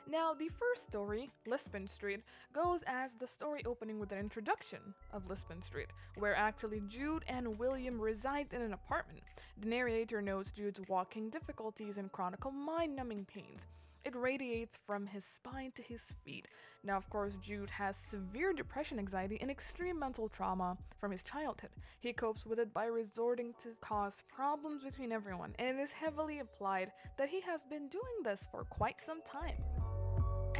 Now, the first story, Lisbon Street, goes as the story opening with an introduction of Lisbon Street, where actually Jude and William reside in an apartment. The narrator notes Jude's walking difficulties and chronic mind-numbing pains. It radiates from his spine to his feet. Now, of course, Jude has severe depression, anxiety, and extreme mental trauma from his childhood. He copes with it by resorting to cause problems between everyone, and it is heavily implied that he has been doing this for quite some time.